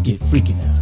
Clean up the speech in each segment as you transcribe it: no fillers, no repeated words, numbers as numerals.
DJ Freakina.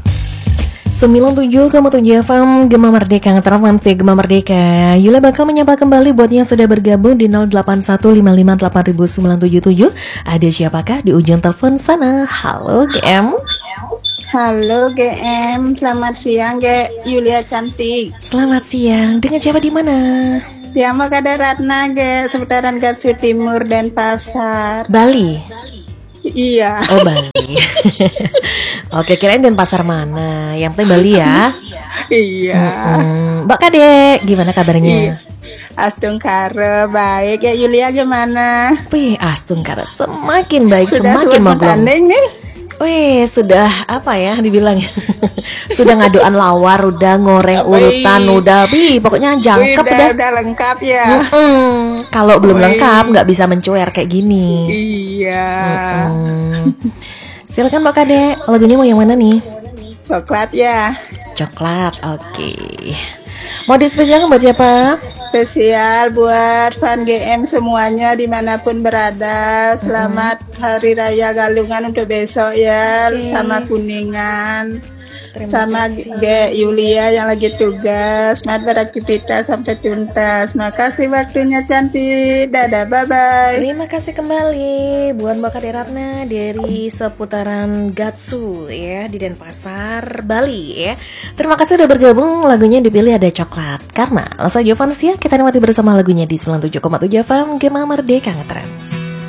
97,7 FM Gema Merdeka, Termanti Gema Merdeka. Yula bakal menyapa kembali buat yang sudah bergabung di 0815580977. Ada siapakah di ujung telepon sana? Halo GM. Halo GM, selamat siang Yulia cantik. Selamat siang. Dengan siapa di mana? Ya mau kada Ratna seputaran Gatsu Timur dan Pasar. Bali. Iya. Oh Bali. Oke, kirain Denpasar mana? Yang penting Bali ya. Iya. Mbak Kade, gimana kabarnya? Astung Kare, baik ya. Yulia gimana? Wih, Astung Kare semakin baik, Sudah semakin maglong. nih. Wih, sudah apa ya dibilang? Sudah ngadoan lawar, udah ngoreng urutan, udah pokoknya jangkep udah lengkap ya. Kalau belum lengkap nggak bisa mencuer kayak gini. Iya. Silakan Mbak Kade, lagunya mau yang mana nih? Coklat ya. Coklat, oke. Mau dispesialkan buat siapa? Spesial buat fan GM semuanya dimanapun berada. Selamat Hari Raya Galungan untuk besok ya. Sama Kuningan. Sama Yulia yang lagi tugas. Selamat beraktivitas sampai tuntas. Makasih waktunya cantik. Dadah, bye-bye. Terima kasih kembali buat Mbak Kade Ratna dari seputaran Gatsu ya di Denpasar, Bali ya. Terima kasih udah bergabung. Lagunya dipilih ada Coklat. Karena langsung Jovansia kita nikmati bersama lagunya di 97,7 FM Gema Merdeka Ngetren.